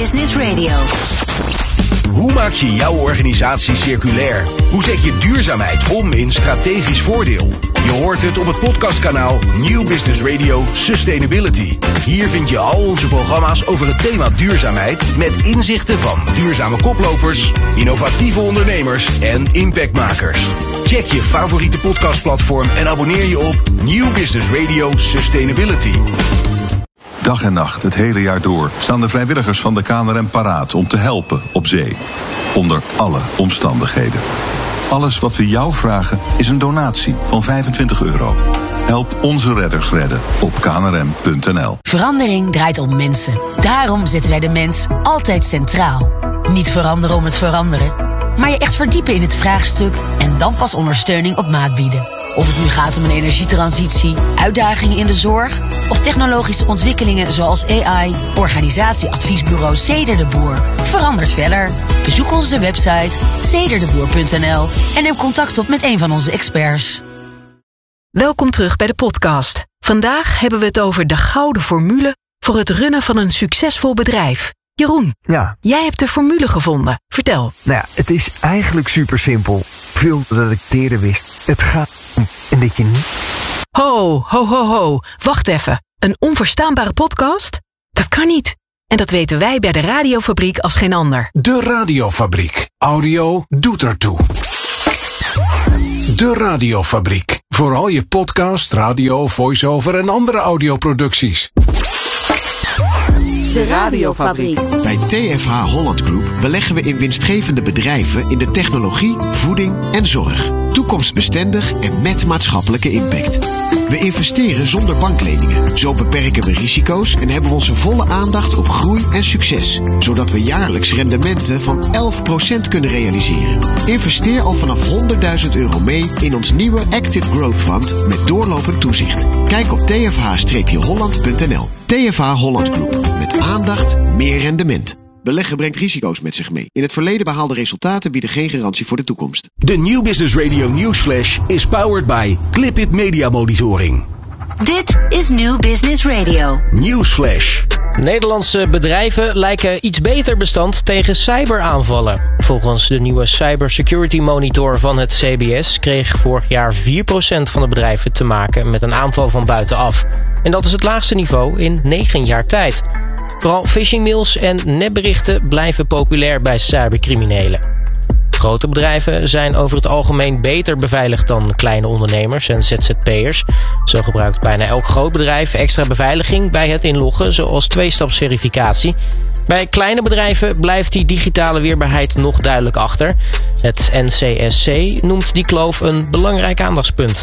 Business Radio. Hoe maak je jouw organisatie circulair? Hoe zet je duurzaamheid om in strategisch voordeel? Je hoort het op het podcastkanaal New Business Radio Sustainability. Hier vind je al onze programma's over het thema duurzaamheid met inzichten van duurzame koplopers, innovatieve ondernemers en impactmakers. Check je favoriete podcastplatform en abonneer je op New Business Radio Sustainability. Dag en nacht, het hele jaar door, staan de vrijwilligers van de KNRM paraat om te helpen op zee. Onder alle omstandigheden. Alles wat we jou vragen is een donatie van €25. Help onze redders redden op knrm.nl. Verandering draait om mensen. Daarom zetten wij de mens altijd centraal. Niet veranderen om het veranderen, maar je echt verdiepen in het vraagstuk en dan pas ondersteuning op maat bieden. Of het nu gaat om een energietransitie, uitdagingen in de zorg of technologische ontwikkelingen zoals AI, organisatieadviesbureau Ceder de Boer verandert verder. Bezoek onze website cederdeboer.nl en neem contact op met een van onze experts. Welkom terug bij de podcast. Vandaag hebben we het over de gouden formule voor het runnen van een succesvol bedrijf. Jeroen, ja. Jij hebt de formule gevonden. Vertel. Nou ja, het is eigenlijk super simpel. Veel dat ik eerder wist. Het gaat om en dat je niet... Ho, ho, ho, ho. Wacht even. Een onverstaanbare podcast? Dat kan niet. En dat weten wij bij de Radiofabriek als geen ander. De Radiofabriek. Audio doet ertoe. De Radiofabriek. Voor al je podcast, radio, voice-over en andere audioproducties. De Radiofabriek. Bij TFH Holland Group beleggen we in winstgevende bedrijven in de technologie, voeding en zorg. Toekomstbestendig en met maatschappelijke impact. We investeren zonder bankleningen. Zo beperken we risico's en hebben we onze volle aandacht op groei en succes. Zodat we jaarlijks rendementen van 11% kunnen realiseren. Investeer al vanaf €100.000 mee in ons nieuwe Active Growth Fund met doorlopend toezicht. Kijk op tfh-holland.nl. TFH Holland Group. Met aandacht, meer rendement. Beleggen brengt risico's met zich mee. In het verleden behaalde resultaten bieden geen garantie voor de toekomst. De New Business Radio Newsflash is powered by Clipit Media Monitoring. Dit is New Business Radio. Newsflash. Nederlandse bedrijven lijken iets beter bestand tegen cyberaanvallen. Volgens de nieuwe Cybersecurity Monitor van het CBS kreeg vorig jaar 4% van de bedrijven te maken met een aanval van buitenaf. En dat is het laagste niveau in 9 jaar tijd. Vooral phishingmails en nepberichten blijven populair bij cybercriminelen. Grote bedrijven zijn over het algemeen beter beveiligd dan kleine ondernemers en ZZP'ers. Zo gebruikt bijna elk groot bedrijf extra beveiliging bij het inloggen, zoals 2-stapsverificatie. Bij kleine bedrijven blijft die digitale weerbaarheid nog duidelijk achter. Het NCSC noemt die kloof een belangrijk aandachtspunt.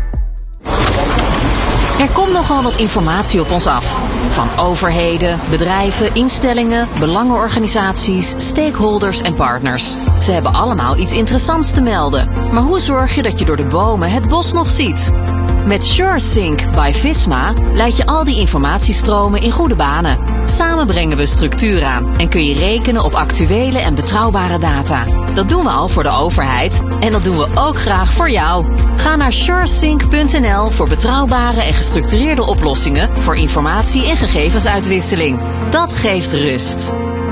Er komt nogal wat informatie op ons af. Van overheden, bedrijven, instellingen, belangenorganisaties, stakeholders en partners. Ze hebben allemaal iets interessants te melden. Maar hoe zorg je dat je door de bomen het bos nog ziet? Met SureSync by Visma leid je al die informatiestromen in goede banen. Samen brengen we structuur aan en kun je rekenen op actuele en betrouwbare data. Dat doen we al voor de overheid en dat doen we ook graag voor jou. Ga naar suresync.nl voor betrouwbare en gestructureerde oplossingen voor informatie- en gegevensuitwisseling. Dat geeft rust.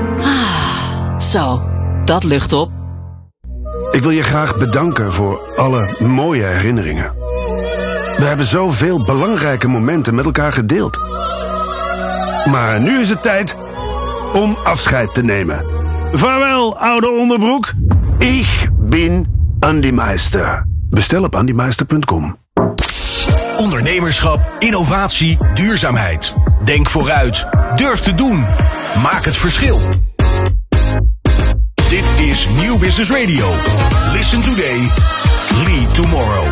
Zo, dat lucht op. Ik wil je graag bedanken voor alle mooie herinneringen. We hebben zoveel belangrijke momenten met elkaar gedeeld. Maar nu is het tijd om afscheid te nemen. Vaarwel, oude onderbroek. Ik ben Andy Meister. Bestel op andymeister.com. Ondernemerschap, innovatie, duurzaamheid. Denk vooruit. Durf te doen. Maak het verschil. Dit is New Business Radio. Listen today. Lead tomorrow.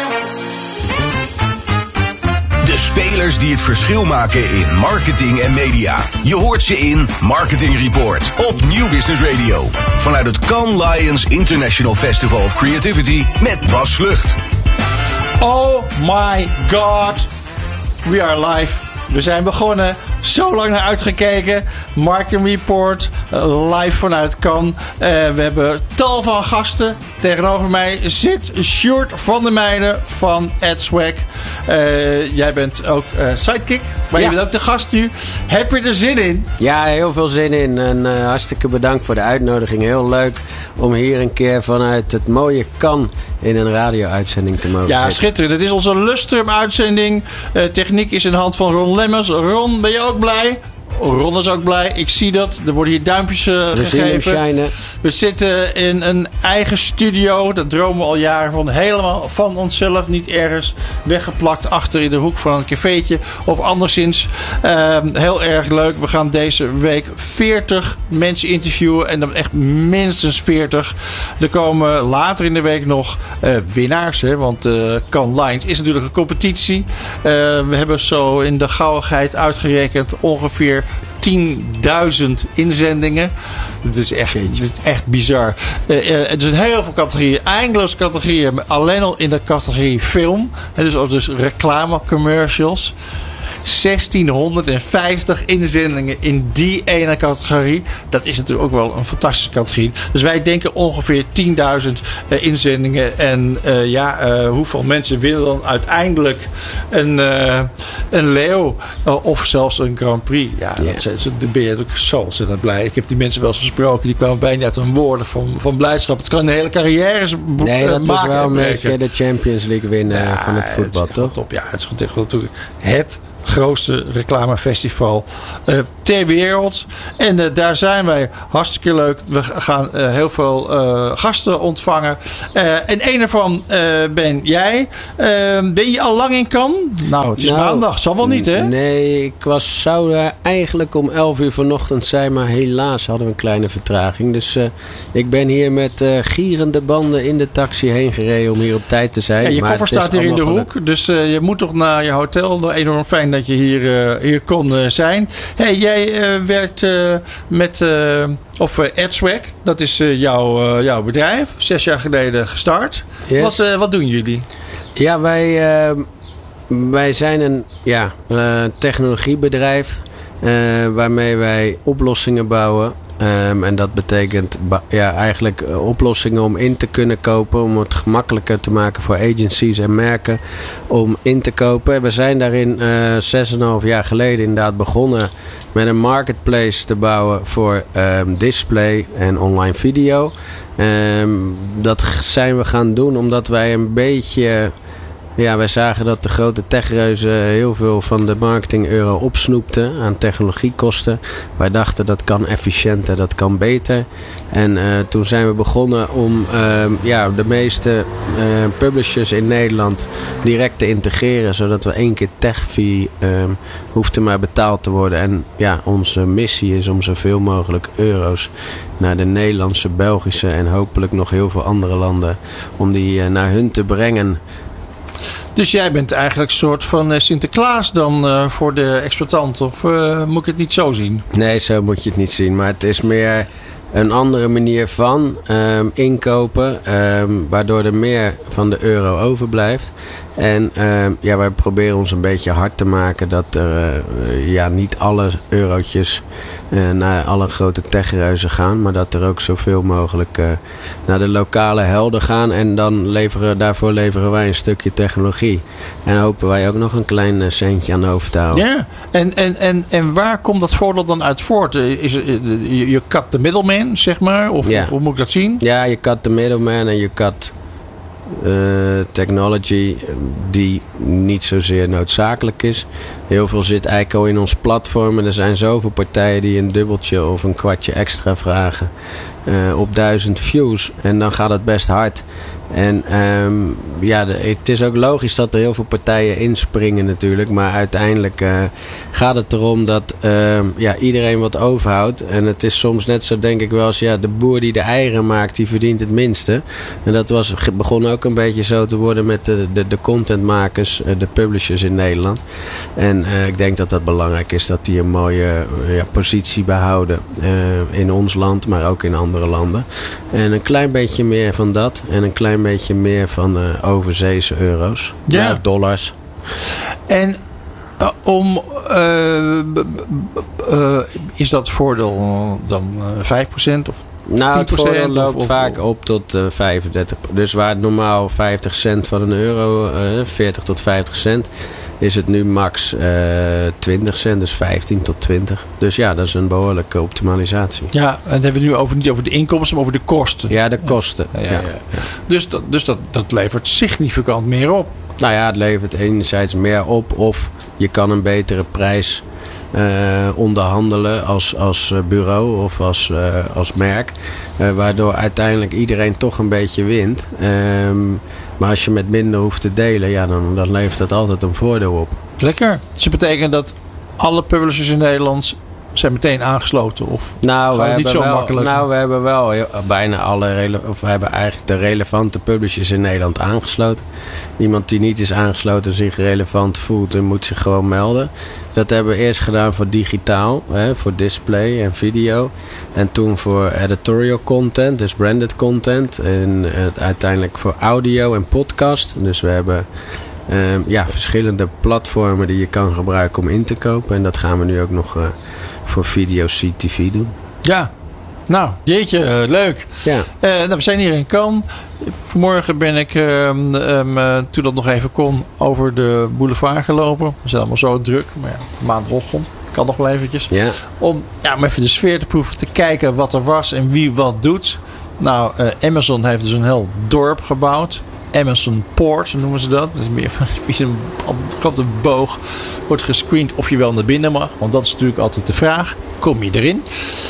De spelers die het verschil maken in marketing en media. Je hoort ze in Marketing Report op New Business Radio. Vanuit het Cannes Lions International Festival of Creativity met Bas Vlucht. Oh my god. We are live. We zijn begonnen. zo lang naar uitgekeken. Marketing Report, live vanuit Cannes. We hebben tal van gasten. Tegenover mij zit Sjoerd van der Meijden van AdSwag. Jij bent ook sidekick, maar je bent ook de gast nu. Heb je er zin in? Ja, heel veel zin in. En hartstikke bedankt voor de uitnodiging. Heel leuk om hier een keer vanuit het mooie Cannes in een radio-uitzending te mogen zitten. Schitterend. Het is onze Lustrum-uitzending. Techniek is in de hand van Ron Lemmers. Ron, ben je ook blij? Ron is ook blij. Ik zie dat. Er worden hier duimpjes gegeven. We zitten in een eigen studio. Dat dromen we al jaren van. Helemaal van onszelf. Niet ergens weggeplakt achter in de hoek van een cafeetje. Of anderszins. Heel erg leuk. We gaan deze week 40 mensen interviewen. En dan echt minstens 40. Er komen later in de week nog winnaars. Hè, want Cannes Lions is natuurlijk een competitie. We hebben zo in de gauwigheid uitgerekend ongeveer 10.000 inzendingen. Dat is echt bizar. Er zijn heel veel categorieën. Eindeloos categorieën. Alleen al in de categorie film. Dus reclame, commercials. 1650 inzendingen in die ene categorie. Dat is natuurlijk ook wel een fantastische categorie. Dus wij denken ongeveer 10.000 inzendingen. En hoeveel mensen willen dan uiteindelijk een leeuw of zelfs een Grand Prix? Ja, daar ben je natuurlijk zo ontzettend blij. Ik heb die mensen wel eens gesproken. Die kwamen bijna uit een woorden van blijdschap. Het kan een hele carrière maken. Nee, dat is wel een beetje de Champions League winnen van het voetbal, toch? Top. Ja, het is gewoon natuurlijk het grootste reclamefestival ter wereld. En daar zijn wij. Hartstikke leuk. We gaan heel veel gasten ontvangen. En een ervan ben jij. Ben je al lang in Cannes? Nou, het is maandag. Het zal wel niet, hè? Nee, ik zou daar eigenlijk om 11 uur vanochtend zijn. Maar helaas hadden we een kleine vertraging. Dus ik ben hier met gierende banden in de taxi heen gereden om hier op tijd te zijn. Ja, je koffer staat hier in de hoek. Dus je moet toch naar je hotel. Enorm fijn dat je hier kon zijn. Hey, jij werkt met AdSwag. Dat is jouw bedrijf. 6 jaar geleden gestart. Yes. Wat doen jullie? Ja, wij zijn een technologiebedrijf waarmee wij oplossingen bouwen. En dat betekent eigenlijk oplossingen om in te kunnen kopen. Om het gemakkelijker te maken voor agencies en merken om in te kopen. We zijn daarin 6,5 jaar geleden inderdaad begonnen met een marketplace te bouwen voor display en online video. Dat zijn we gaan doen omdat wij een beetje... Ja, wij zagen dat de grote techreuzen heel veel van de marketing euro opsnoepten aan technologiekosten. Wij dachten dat kan efficiënter, dat kan beter. En toen zijn we begonnen om de meeste publishers in Nederland direct te integreren. Zodat we 1 keer tech-fee hoefde maar betaald te worden. En onze missie is om zoveel mogelijk euro's naar de Nederlandse, Belgische en hopelijk nog heel veel andere landen. Om die naar hun te brengen. Dus jij bent eigenlijk een soort van Sinterklaas dan voor de exploitant? Of moet ik het niet zo zien? Nee, zo moet je het niet zien. Maar het is meer een andere manier van inkopen. Waardoor er meer van de euro overblijft. En wij proberen ons een beetje hard te maken dat er niet alle eurotjes naar alle grote techreuzen gaan. Maar dat er ook zoveel mogelijk naar de lokale helden gaan. En dan daarvoor leveren wij een stukje technologie. En hopen wij ook nog een klein centje aan over te houden. Ja, en waar komt dat voordeel dan uit voort? Je cut de middleman, zeg maar? Of hoe moet ik dat zien? Ja, je cut de middleman en je cut... technology die niet zozeer noodzakelijk is. Heel veel zit eigenlijk al in ons platform en er zijn zoveel partijen die een dubbeltje of een kwartje extra vragen op 1000 views en dan gaat het best hard. En het is ook logisch dat er heel veel partijen inspringen natuurlijk. Maar uiteindelijk gaat het erom dat iedereen wat overhoudt. En het is soms net zo, denk ik wel, als de boer die de eieren maakt, die verdient het minste. En dat begon ook een beetje zo te worden met de contentmakers, de publishers in Nederland. En ik denk dat dat belangrijk is, dat die een mooie positie behouden in ons land, maar ook in andere landen. En een klein beetje meer van dat. En een klein beetje meer van overzeese euro's. Ja. Dollars. En Is dat voordeel dan 5% of 10%? Nou, het voordeel loopt vaak op tot 35. Dus waar het normaal 50 cent van een euro, 40 tot 50 cent, is het nu max 20 cent, dus 15 tot 20. Dus ja, dat is een behoorlijke optimalisatie. Ja, en dan hebben we nu niet over de inkomsten, maar over de kosten. Ja, de kosten. Ja. Dus dat levert significant meer op. Nou ja, het levert enerzijds meer op of je kan een betere prijs onderhandelen als bureau of als merk. Waardoor uiteindelijk iedereen toch een beetje wint. Maar als je met minder hoeft te delen, ja, dan levert dat altijd een voordeel op. Lekker. Dus dat betekent dat alle publishers in Nederland zijn meteen aangesloten? Of gaat het niet zo makkelijk? Nou, we hebben wel bijna we hebben eigenlijk de relevante publishers in Nederland aangesloten. Iemand die niet is aangesloten en zich relevant voelt, moet zich gewoon melden. Dat hebben we eerst gedaan voor digitaal, voor display en video. En toen voor editorial content, dus branded content. En uiteindelijk voor audio en podcast. Dus we hebben verschillende platformen die je kan gebruiken om in te kopen. En dat gaan we nu ook nog voor video CTV doen. Ja, nou, jeetje, leuk. Ja. We zijn hier in Cannes. Vanmorgen ben ik, toen dat nog even kon, over de boulevard gelopen. We zijn allemaal zo druk, maar ja, maandagochtend. Kan nog wel eventjes. Ja. Om even de sfeer te proeven, te kijken wat er was en wie wat doet. Nou, Amazon heeft dus een heel dorp gebouwd. Amazon Port noemen ze dat. Dat is meer via een grote boog. Wordt gescreend of je wel naar binnen mag. Want dat is natuurlijk altijd de vraag. Kom je erin?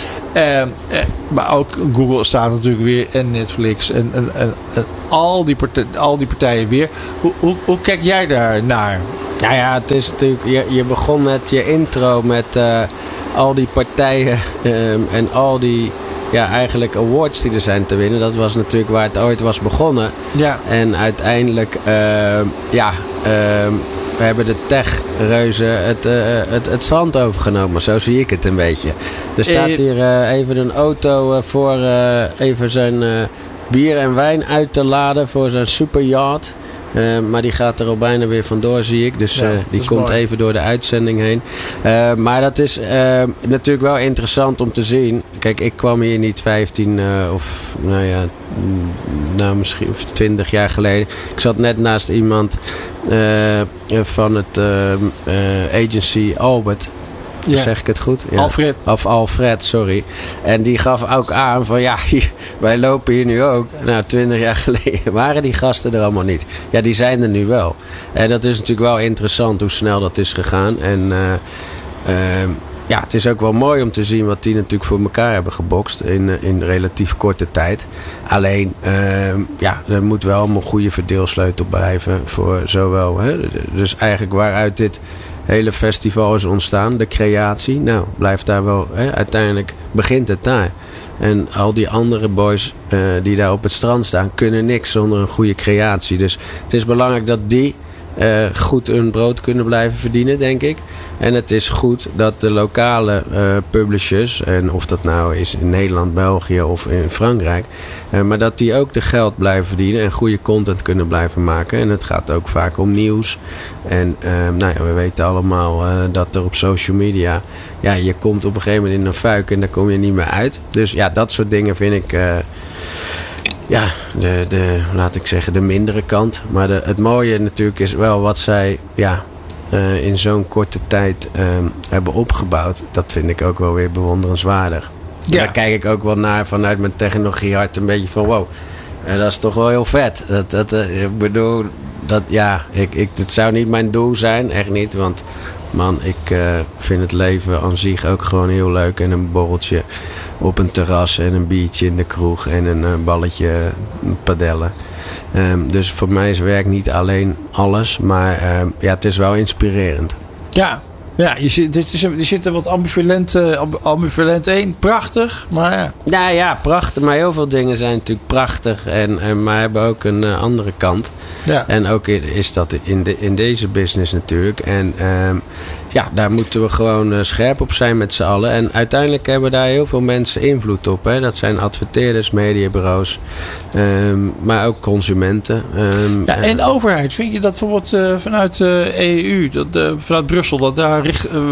Maar ook Google staat natuurlijk weer. En Netflix. En al die partijen weer. Hoe kijk jij daar naar? Nou ja, het is natuurlijk. Je begon met je intro met al die partijen. En al die. Ja, eigenlijk awards die er zijn te winnen. Dat was natuurlijk waar het ooit was begonnen. Ja. En uiteindelijk, we hebben de tech-reuzen het strand overgenomen. Zo zie ik het een beetje. Er staat hier even een auto voor even zijn bier en wijn uit te laden voor zijn superyacht. Maar die gaat er al bijna weer vandoor, zie ik. Dus die komt mooi. Even door de uitzending heen. Maar dat is natuurlijk wel interessant om te zien. Kijk, ik kwam hier niet 15 misschien 20 jaar geleden. Ik zat net naast iemand van het agency Albert. Ja. Zeg ik het goed? Ja. Alfred. Of Alfred, sorry. En die gaf ook aan van wij lopen hier nu ook. Nou, 20 jaar geleden waren die gasten er allemaal niet. Ja, die zijn er nu wel. En dat is natuurlijk wel interessant hoe snel dat is gegaan. En het is ook wel mooi om te zien wat die natuurlijk voor elkaar hebben gebokst in relatief korte tijd. Alleen, er moet wel een goede verdeelsleutel blijven voor zowel. Dus eigenlijk waaruit dit hele festival is ontstaan, de creatie. Nou, blijft daar wel. Uiteindelijk begint het daar. En al die andere boys die daar op het strand staan, kunnen niks zonder een goede creatie. Dus het is belangrijk dat die goed hun brood kunnen blijven verdienen, denk ik. En het is goed dat de lokale publishers, en of dat nou is in Nederland, België of in Frankrijk, maar dat die ook de geld blijven verdienen en goede content kunnen blijven maken. En het gaat ook vaak om nieuws. En we weten allemaal dat er op social media, je komt op een gegeven moment in een fuik en daar kom je niet meer uit. Dus dat soort dingen vind ik laat ik zeggen, de mindere kant. Maar het mooie natuurlijk is wel wat zij in zo'n korte tijd hebben opgebouwd. Dat vind ik ook wel weer bewonderenswaardig. Ja. Daar kijk ik ook wel naar vanuit mijn technologiehart een beetje van wow. Dat is toch wel heel vet. Ik bedoel, het zou niet mijn doel zijn, echt niet. Want man, ik vind het leven aan zich ook gewoon heel leuk. En een borreltje op een terras en een biertje in de kroeg en een balletje padellen. Dus voor mij is werk niet alleen alles, maar het is wel inspirerend. Ja, je zit er wat ambivalent in. Prachtig, maar ja. Nou ja, prachtig. Maar heel veel dingen zijn natuurlijk prachtig. Maar hebben ook een andere kant. Ja. En ook is dat in deze business natuurlijk. En Ja, daar moeten we gewoon scherp op zijn met z'n allen. En uiteindelijk hebben daar heel veel mensen invloed op. Hè. Dat zijn adverteerders, mediabureaus, maar ook consumenten. En overheid. Vind je dat bijvoorbeeld vanuit de EU, vanuit Brussel, dat daar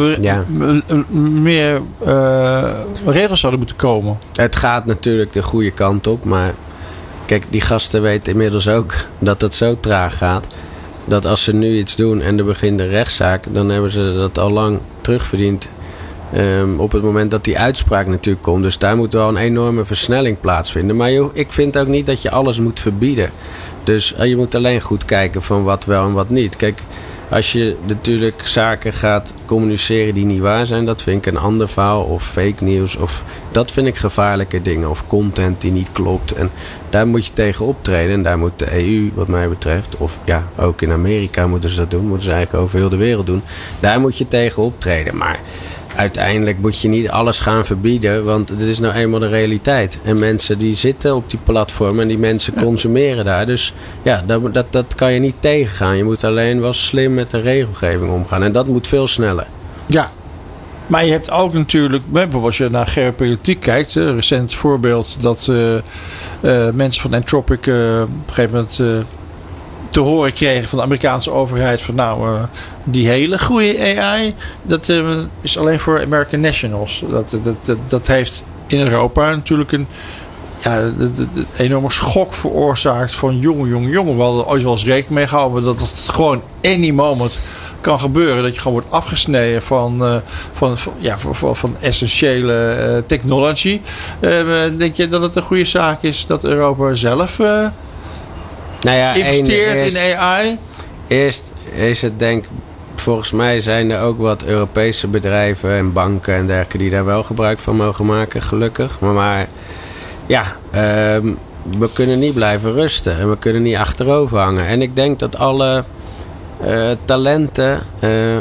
meer regels zouden moeten komen? Het gaat natuurlijk de goede kant op, maar kijk, die gasten weten inmiddels ook dat het zo traag gaat. Dat als ze nu iets doen en er begint de rechtszaak, dan hebben ze dat al lang terugverdiend. Op het moment dat die uitspraak natuurlijk komt. Dus daar moet wel een enorme versnelling plaatsvinden. Maar ik vind ook niet dat je alles moet verbieden. Dus je moet alleen goed kijken van wat wel en wat niet. Kijk, als je natuurlijk zaken gaat communiceren die niet waar zijn, dat vind ik een ander verhaal. Of fake nieuws. Dat vind ik gevaarlijke dingen. Of content die niet klopt. En daar moet je tegen optreden. En daar moet de EU, wat mij betreft, of ja, ook in Amerika moeten ze dat doen. Moeten ze eigenlijk over heel de wereld doen. Daar moet je tegen optreden. Maar uiteindelijk moet je niet alles gaan verbieden, want het is nou eenmaal de realiteit. En mensen die zitten op die platformen en die mensen consumeren daar. Dus ja, dat kan je niet tegengaan. Je moet alleen wel slim met de regelgeving omgaan. En dat moet veel sneller. Ja, maar je hebt ook natuurlijk, bijvoorbeeld als je naar geopolitiek kijkt, een recent voorbeeld dat mensen van Anthropic op een gegeven moment te horen kregen van de Amerikaanse overheid van die hele goede AI, dat is alleen voor American nationals. Dat heeft in Europa natuurlijk een enorme schok veroorzaakt van jongen. We hadden ooit wel eens rekening mee gehouden dat het gewoon any moment kan gebeuren. Dat je gewoon wordt afgesneden van essentiële technology. Denk je dat het een goede zaak is dat Europa zelf investeert in AI? Eerst is het volgens mij zijn er ook wat Europese bedrijven en banken en dergelijke die daar wel gebruik van mogen maken, gelukkig. Maar we kunnen niet blijven rusten en we kunnen niet achterover hangen. En ik denk dat alle talenten